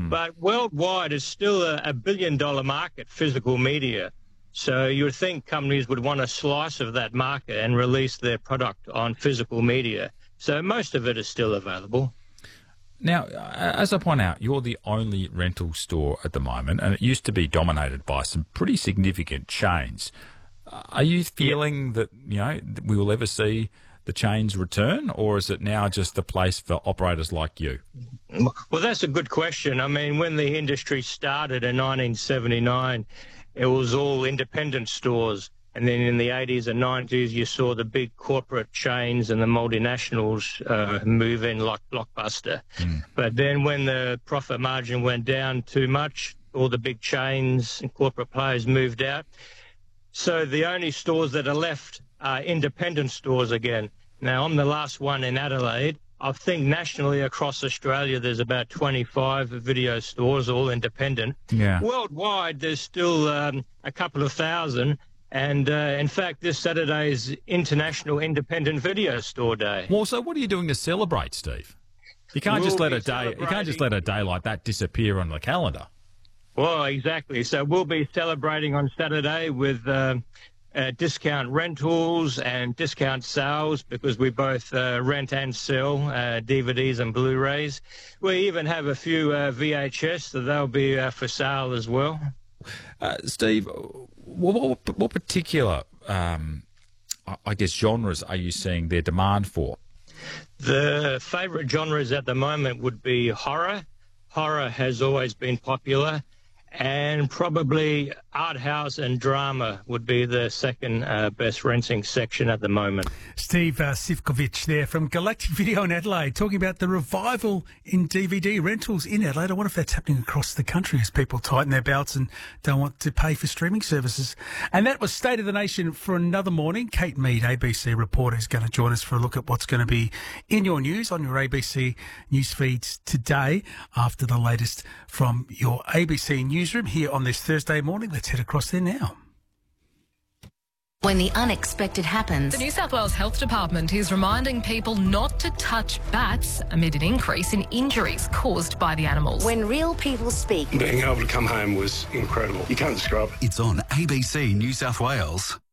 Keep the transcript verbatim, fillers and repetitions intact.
Mm. But worldwide, it's still a, a billion-dollar market, physical media. So you would think companies would want a slice of that market and release their product on physical media. So most of it is still available. Now, as I point out, you're the only rental store at the moment, and it used to be dominated by some pretty significant chains. Are you feeling that, you know, we will ever see the chains return, or is it now just a place for operators like you? Well, that's a good question. I mean, when the industry started in nineteen seventy-nine, it was all independent stores. And then in the eighties and nineties, you saw the big corporate chains and the multinationals uh, move in like Blockbuster. Mm. But then when the profit margin went down too much, all the big chains and corporate players moved out. So the only stores that are left are independent stores again. Now, I'm the last one in Adelaide. I think nationally across Australia, there's about twenty-five video stores, all independent. Yeah. Worldwide, there's still um, a couple of thousand. And, uh, in fact, this Saturday is International Independent Video Store Day. Well, so what are you doing to celebrate, Steve? You can't We'll just let a day. celebrating... You can't just let a day like that disappear on the calendar. Well, exactly. So we'll be celebrating on Saturday with uh, uh, discount rentals and discount sales, because we both uh, rent and sell uh, D V Ds and Blu-rays. We even have a few uh, V H S, so they'll be uh, for sale as well. Uh, Steve, what, what, what particular, um, I guess, genres are you seeing their demand for? The favourite genres at the moment would be horror. Horror has always been popular. And probably art house and drama would be the second uh, best renting section at the moment. Steve uh, Sivkovic there from Galactic Video in Adelaide, talking about the revival in D V D rentals in Adelaide. I wonder if that's happening across the country as people tighten their belts and don't want to pay for streaming services. And that was State of the Nation for another morning. Kate Mead, A B C reporter, is going to join us for a look at what's going to be in your news on your A B C news feeds today after the latest from your A B C newsroom here on this Thursday morning. Let's head across there now. When the unexpected happens, the New South Wales Health Department is reminding people not to touch bats amid an increase in injuries caused by the animals. when real people speak, Being able to come home was incredible. You can't describe it. It's on A B C New South Wales.